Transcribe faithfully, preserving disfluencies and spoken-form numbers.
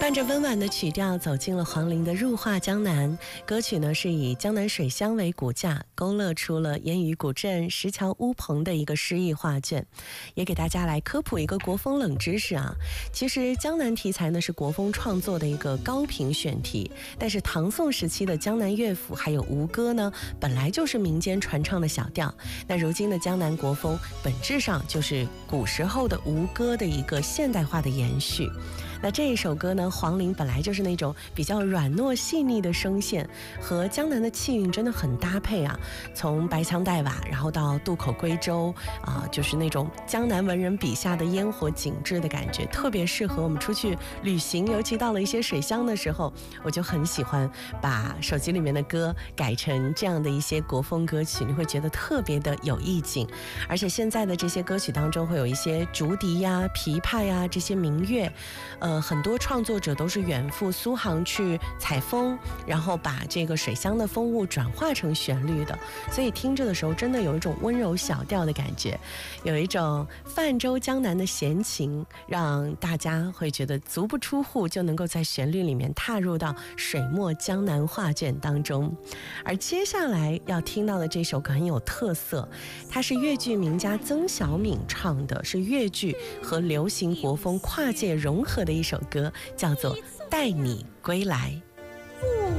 伴着温婉的曲调走进了黄龄的入画江南。歌曲呢是以江南水乡为骨架，勾勒出了烟雨古镇、石桥乌篷的一个诗意画卷。也给大家来科普一个国风冷知识啊，其实江南题材呢是国风创作的一个高频选题，但是唐宋时期的江南乐府还有吴歌呢，本来就是民间传唱的小调。那如今的江南国风本质上就是古时候的吴歌的一个现代化的延续。那这一首歌呢，黄龄本来就是那种比较软糯细腻的声线，和江南的气韵真的很搭配啊。从白腔带瓦，然后到渡口归舟啊、呃，就是那种江南文人笔下的烟火景致的感觉，特别适合我们出去旅行。尤其到了一些水乡的时候，我就很喜欢把手机里面的歌改成这样的一些国风歌曲，你会觉得特别的有意境。而且现在的这些歌曲当中会有一些竹笛呀、琵琶呀这些民乐，呃，很多创作者都是远赴苏杭去采风，然后把这个水乡的风物转化成旋律的，所以听着的时候真的有一种温柔小调的感觉，有一种泛舟江南的闲情，让大家会觉得足不出户就能够在旋律里面踏入到水墨江南画卷当中。而接下来要听到的这首歌很有特色，它是粤剧名家曾小敏唱的，是粤剧和流行国风跨界融合的一首歌，叫做《带你归来》。